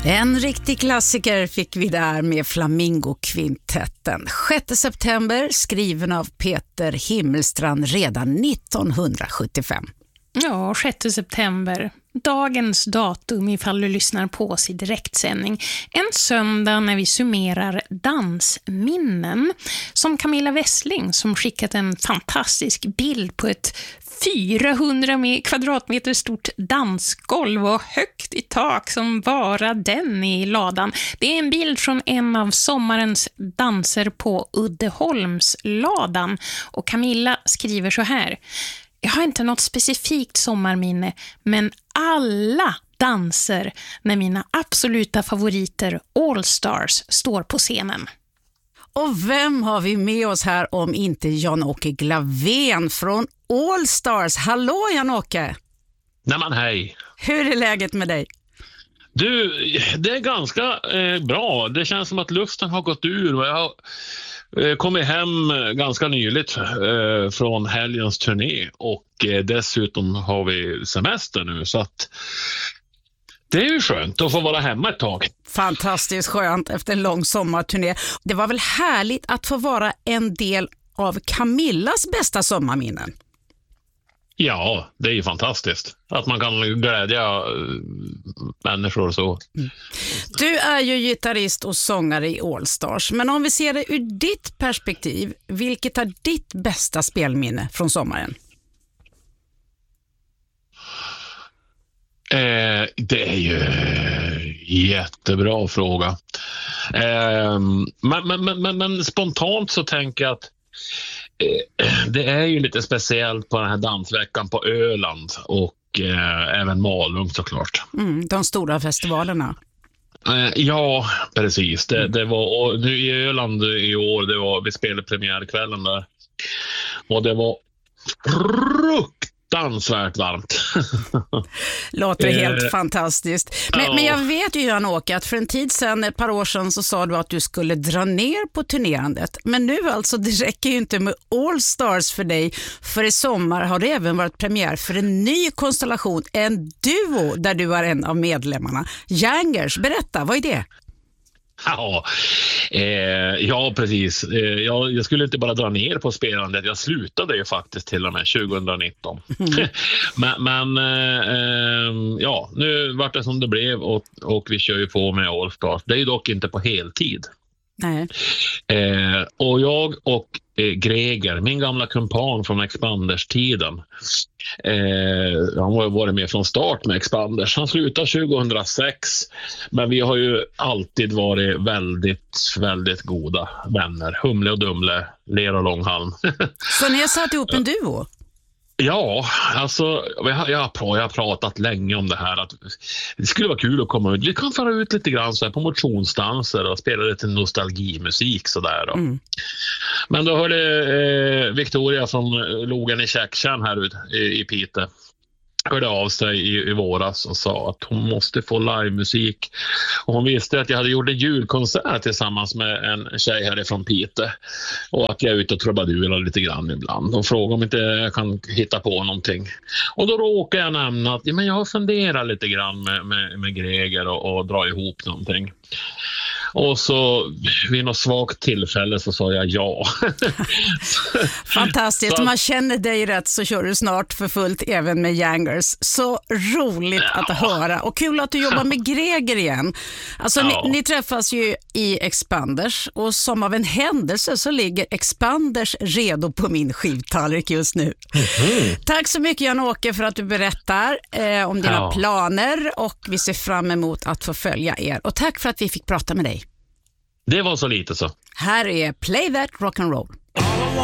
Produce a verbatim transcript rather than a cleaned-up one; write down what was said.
En riktig klassiker fick vi där med Flamingo-kvintetten. sjätte september, skriven av Peter Himmelstrand redan nittonhundrasjuttiofem. Ja, sjätte september. Dagens datum ifall du lyssnar på oss i direktsändning. En söndag när vi summerar dansminnen. Som Camilla Wessling som skickat en fantastisk bild på ett fyrahundra kvadratmeter stort dansgolv och högt i tak som bara den i ladan. Det är en bild från en av sommarens danser på Uddeholmsladan. Och Camilla skriver så här: jag har inte något specifikt sommarminne, men alla danser när mina absoluta favoriter All Stars står på scenen. Och vem har vi med oss här om inte Jan-Åke Glavén från All Stars? Hallå Jan-Åke! Nej men hej! Hur är läget med dig? Du, det är ganska eh, bra. Det känns som att luften har gått ur och jag har eh, kommit hem ganska nyligt eh, från helgens turné och eh, dessutom har vi semester nu så att det är ju skönt att få vara hemma ett tag. Fantastiskt skönt efter en lång sommarturné. Det var väl härligt att få vara en del av Camillas bästa sommarminnen? Ja, det är ju fantastiskt. Att man kan glädja människor och så. Mm. Du är ju gitarrist och sångare i All Stars. Men om vi ser det ur ditt perspektiv, vilket är ditt bästa spelminne från sommaren? Eh, det är ju jättebra fråga. Eh, men, men, men, men spontant så tänker jag att eh, det är ju lite speciellt på den här dansveckan på Öland och eh, även Malung såklart. Mm, de stora festivalerna. Eh, ja, precis. Det, det var, och nu i Öland i år, det var, vi spelade premiärkvällen där. Och det var frukt dansvärt varmt. Låter helt eh, fantastiskt. Men, ja. men jag vet ju Jan-Åke att för en tid sedan, ett par år sedan så sa du att du skulle dra ner på turnerandet. Men nu alltså, det räcker ju inte med All Stars för dig. För i sommar har det även varit premiär för en ny konstellation, en duo där du är en av medlemmarna. Youngers, berätta, vad är det? Ja, eh, ja precis. Eh, jag, jag skulle inte bara dra ner på spelandet. Jag slutade ju faktiskt till och med tjugonitton. Mm. men men eh, ja, nu vart det som det blev och, och vi kör ju på med All Stars. Det är ju dock inte på heltid. Nej. Eh, och jag och eh, Greger, min gamla kumpan från Expanders-tiden, eh, han har ju varit med från start med Expanders. Han slutade tjugohundrasex, men vi har ju alltid varit väldigt, väldigt goda vänner. Humle och Dumle, Ler och Långhalm. Så ni har satt ihop en duo? Ja, alltså jag har, jag har pratat länge om det här att det skulle vara kul att komma ut. Vi kan föra ut lite grann så här på motionsdanser och spela lite nostalgimusik sådär. Mm. Men då hörde eh, Victoria från Logen i Käcktjärn här ut i, i Piteå hörde av sig i, i våras och sa att hon måste få livemusik. Och hon visste att jag hade gjort en julkonsert tillsammans med en tjej härifrån Piteå och att jag är ute och trubadurar lite grann ibland. Och frågade om inte jag kan hitta på någonting. Och då råkade jag nämna att ja, men jag har funderat lite grann med, med, med Greger och, och dra ihop någonting. Och så vid något svagt tillfälle så sa jag ja. Fantastiskt, om man känner dig rätt så kör du snart för fullt även med Youngers. Så roligt ja. Att höra och kul att du jobbar med Greger igen. Alltså ja. ni, ni träffas ju i Expanders och som av en händelse så ligger Expanders redo på min skivtallrik just nu. Mm-hmm. Tack så mycket Jan-Åke för att du berättar eh, om dina ja. planer och vi ser fram emot att få följa er. Och tack för att vi fick prata med dig. Det var så lite så. Här är Play That Rock and Roll.